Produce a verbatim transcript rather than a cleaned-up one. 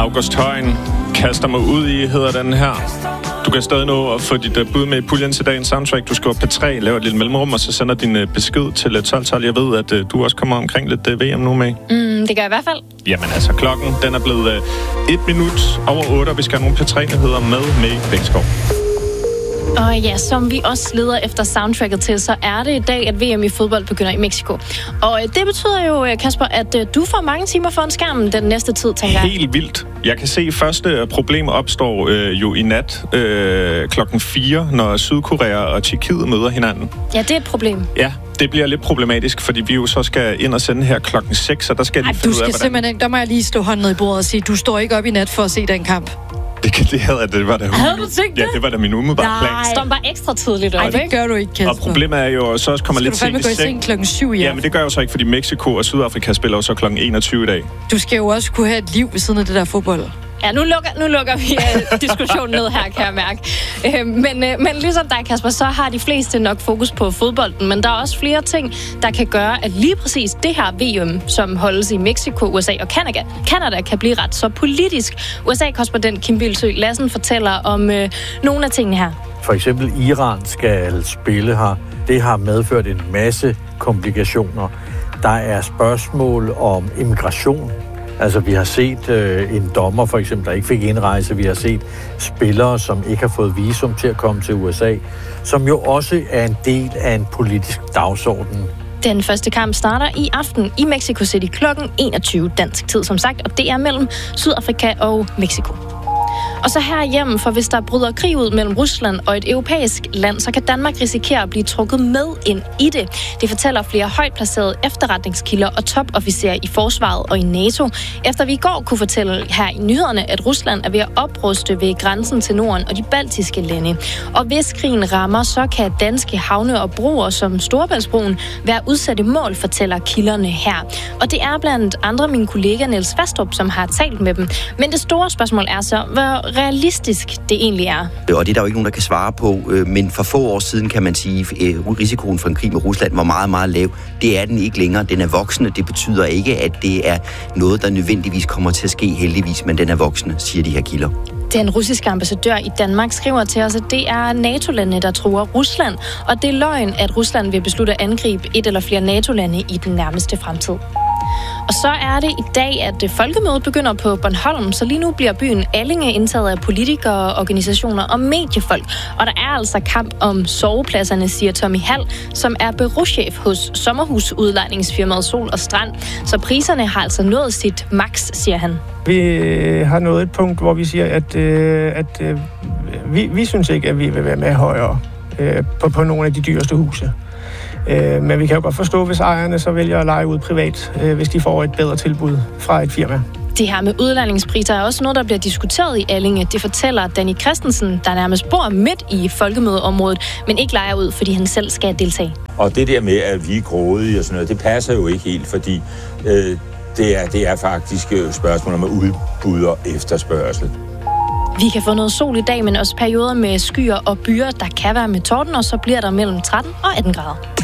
August Højen, Kaster mig ud i, hedder den her. Du kan stadig nå at få dit uh, bud med i puljen til dagens soundtrack. Du skriver P tre, laver et lille mellemrum, og så sender din uh, besked til tolv tolv. Jeg ved, at uh, du også kommer omkring lidt uh, V M nu med. Mm, det gør jeg i hvert fald. Jamen altså, klokken den er blevet uh, et minut over otte, og vi skal have nogle P tre-nyheder med med Bækskov. Og ja, som vi også leder efter soundtracket til, så er det i dag, at V M i fodbold begynder i Mexico. Og det betyder jo, Kasper, at du får mange timer foran skærmen den næste tid, tænker jeg. Helt vildt. Jeg kan se, at første problem opstår øh, jo i nat øh, klokken fire, når Sydkorea og Tjekkiet møder hinanden. Ja, det er et problem. Ja, det bliver lidt problematisk, fordi vi jo så skal ind og sende her klokken seks, og der skal Ej, lige du skal ud af, hvordan... simpelthen... Der må jeg lige stå hånden ned i bordet og sige, du står ikke op i nat for at se den kamp. Det, det, havde, det var da havde du tænkt det? Ja, det var da min umiddelbare plan. Står bare ekstra tidligt op, ikke? Nej, det gør du ikke, Kasper. Og problemet er jo, så også kommer lidt sent i seng. Skal du fandme gå i seng klokken syv, ja? Ja, men det gør jeg jo så ikke, fordi Mexico og Sydafrika spiller jo så klokken enogtyve i dag. Du skal jo også kunne have et liv ved siden af det der fodbold. Ja, nu lukker, nu lukker vi uh, diskussionen ned her, kan jeg mærke. Uh, men, uh, men ligesom dig, Kasper, så har de fleste nok fokus på fodbolden, men der er også flere ting, der kan gøre, at lige præcis det her V M, som holdes i Mexico, U S A og Canada, Canada kan blive ret så politisk. U S A-korrespondent Kim Bilsøe Lassen fortæller om uh, nogle af tingene her. For eksempel Iran skal spille her. Det har medført en masse komplikationer. Der er spørgsmål om immigration. Altså, vi har set øh, en dommer, for eksempel, der ikke fik indrejse. Vi har set spillere, som ikke har fået visum til at komme til U S A, som jo også er en del af en politisk dagsorden. Den første kamp starter i aften i Mexico City klokken enogtyve dansk tid, som sagt, og det er mellem Sydafrika og Mexico. Og så herhjemme, for hvis der bryder krig ud mellem Rusland og et europæisk land, så kan Danmark risikere at blive trukket med ind i det. Det fortæller flere højt placerede efterretningskilder og topofficerer i forsvaret og i NATO, efter vi i går kunne fortælle her i nyhederne, at Rusland er ved at opruste ved grænsen til Norden og de baltiske lande. Og hvis krigen rammer, så kan danske havne og broer som Storebæltsbroen være udsatte mål, fortæller kilderne her. Og det er blandt andre min kollega Niels Fastrup, som har talt med dem. Men det store spørgsmål er så, hvor realistisk det egentlig er. Og det er der jo ikke nogen, der kan svare på, men for få år siden kan man sige, at risikoen for en krig med Rusland var meget, meget lav. Det er den ikke længere. Den er voksende. Det betyder ikke, at det er noget, der nødvendigvis kommer til at ske heldigvis, men den er voksende, siger de her kilder. Den russiske ambassadør i Danmark skriver til os, at det er NATO-landene, der truer Rusland, og det er løgn, at Rusland vil beslutte at angribe et eller flere NATO-lande i den nærmeste fremtid. Og så er det i dag, at folkemødet begynder på Bornholm, så lige nu bliver byen Allinge indtaget af politikere, organisationer og mediefolk. Og der er altså kamp om sovepladserne, siger Tommy Hall, som er bureauchef hos sommerhusudlejningsfirmaet Sol og Strand. Så priserne har altså nået sit max, siger han. Vi har nået et punkt, hvor vi siger, at, øh, at øh, vi, vi synes ikke, at vi vil være med højere øh, på, på nogle af de dyreste huse. Øh, men vi kan jo godt forstå, hvis ejerne så vælger at leje ud privat, øh, hvis de får et bedre tilbud fra et firma. Det her med udlejningspriser er også noget, der bliver diskuteret i Allinge. Det fortæller Danny Christensen, der nærmest bor midt i folkemødeområdet, men ikke lejer ud, fordi han selv skal deltage. Og det der med, at vi er grådige og sådan noget, det passer jo ikke helt, fordi øh, det, er, det er faktisk spørgsmål om udbud og efterspørgsel. Vi kan få noget sol i dag, men også perioder med skyer og byer, der kan være med torden, og så bliver der mellem tretten og atten grader.